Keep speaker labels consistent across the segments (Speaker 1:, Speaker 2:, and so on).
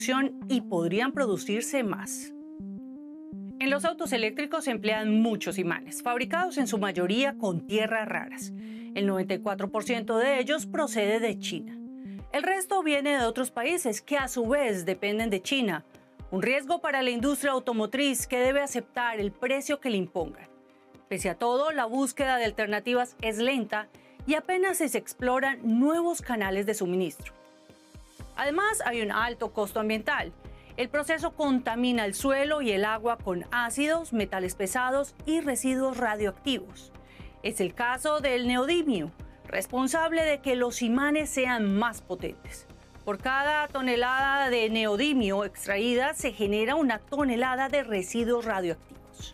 Speaker 1: y podrían producirse más. En los autos eléctricos se emplean muchos imanes, fabricados en su mayoría con tierras raras. El 94% de ellos procede de China. El resto viene de otros países que a su vez dependen de China. Un riesgo para la industria automotriz que debe aceptar el precio que le impongan. Pese a todo, la búsqueda de alternativas es lenta y apenas se exploran nuevos canales de suministro. Además, hay un alto costo ambiental. El proceso contamina el suelo y el agua con ácidos, metales pesados y residuos radioactivos. Es el caso del neodimio, responsable de que los imanes sean más potentes. Por cada tonelada de neodimio extraída se genera una tonelada de residuos radioactivos.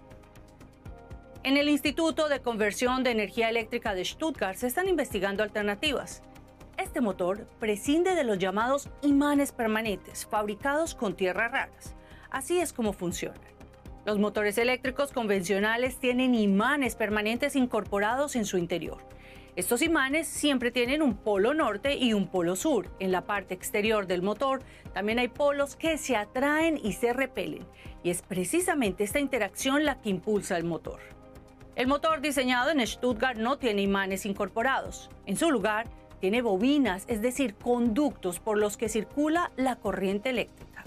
Speaker 1: En el Instituto de Conversión de Energía Eléctrica de Stuttgart se están investigando alternativas. Este motor prescinde de los llamados imanes permanentes, fabricados con tierras raras. Así es como funcionan. Los motores eléctricos convencionales tienen imanes permanentes incorporados en su interior. Estos imanes siempre tienen un polo norte y un polo sur. En la parte exterior del motor también hay polos que se atraen y se repelen. Y es precisamente esta interacción la que impulsa el motor. El motor diseñado en Stuttgart no tiene imanes incorporados. En su lugar, tiene bobinas, es decir, conductos por los que circula la corriente eléctrica.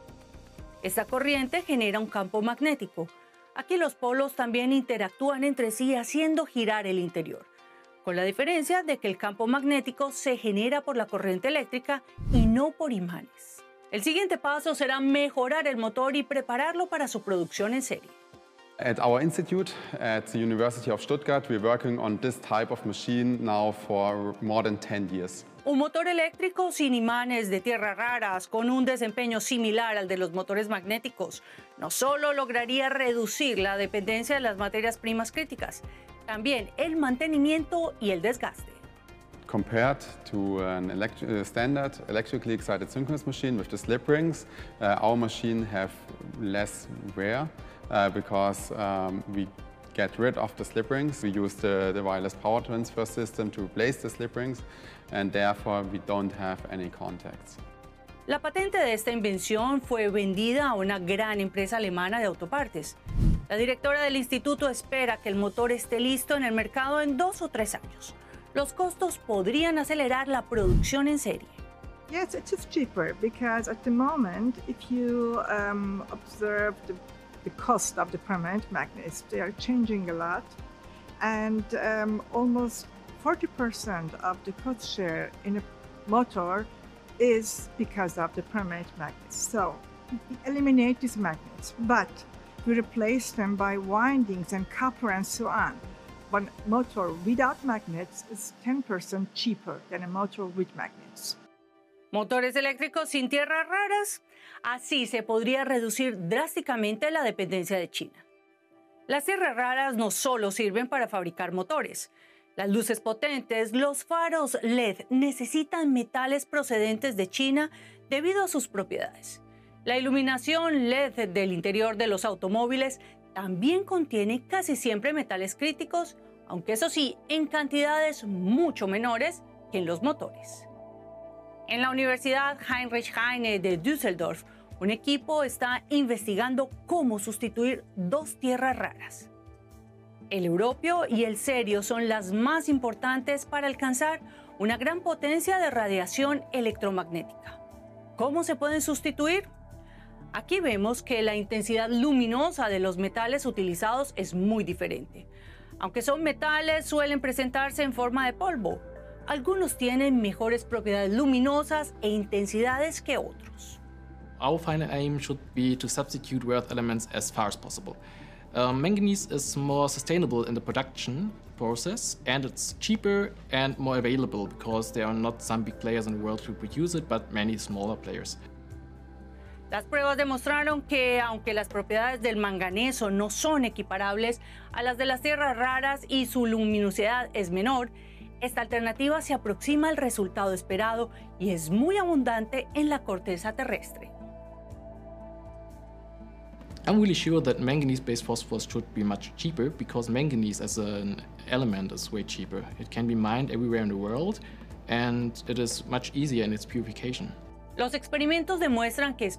Speaker 1: Esta corriente genera un campo magnético. Aquí los polos también interactúan entre sí haciendo girar el interior, con la diferencia de que el campo magnético se genera por la corriente eléctrica y no por imanes. El siguiente paso será mejorar el motor y prepararlo para su producción en serie.
Speaker 2: At our institute, at the University of Stuttgart, we're working on this type of machine now for more than 10 years.
Speaker 1: Un motor eléctrico sin imanes de tierras raras, con un desempeño similar al de los motores magnéticos, no solo lograría reducir la dependencia de las materias primas críticas, también el mantenimiento y el desgaste.
Speaker 2: Compared to an standard electrically excited synchronous machine with the slip rings, our machine have less wear. Because we get rid of the slip rings. We use the wireless power transfer system to replace the slip rings, and therefore we don't have any contacts.
Speaker 1: La patente de esta invención fue vendida a una gran empresa alemana de autopartes. La directora del instituto espera que el motor esté listo en el mercado en 2 o 3 años. Los costos podrían acelerar la producción en serie.
Speaker 3: Yes, it is cheaper because at the moment, if you observe the cost of the permanent magnets, they are changing a lot, and almost 40% of the cost share in a motor is because of the permanent magnets. So we eliminate these magnets, but we replace them by windings and copper and so on. One motor without magnets is 10% cheaper than a motor with magnets.
Speaker 1: Motores eléctricos sin tierras raras. Así se podría reducir drásticamente la dependencia de China. Las tierras raras no solo sirven para fabricar motores. Las luces potentes, los faros LED necesitan metales procedentes de China debido a sus propiedades. La iluminación LED del interior de los automóviles también contiene casi siempre metales críticos, aunque eso sí, en cantidades mucho menores que en los motores. En la Universidad Heinrich Heine de Düsseldorf, un equipo está investigando cómo sustituir 2 tierras raras. El europio y el cerio son las más importantes para alcanzar una gran potencia de radiación electromagnética. ¿Cómo se pueden sustituir? Aquí vemos que la intensidad luminosa de los metales utilizados es muy diferente. Aunque son metales, suelen presentarse en forma de polvo. Algunos tienen mejores propiedades luminosas e intensidades que otros.
Speaker 4: Our final aim should be to substitute rare earth elements as far as possible. Manganese is more sustainable in the production process, and it's cheaper and more available because there are not some big players in the world who produce it, but many smaller players.
Speaker 1: Las pruebas demostraron que, aunque las propiedades del manganeso no son equiparables a las de las tierras raras y su luminosidad es menor, esta alternativa se aproxima al resultado esperado y es muy abundante en la corteza terrestre.
Speaker 4: I'm really sure that manganese-based phosphorus should be much cheaper because manganese as an element is way cheaper. It can be mined everywhere in the world and it is much easier in its purification.
Speaker 1: Los experimentos demuestran que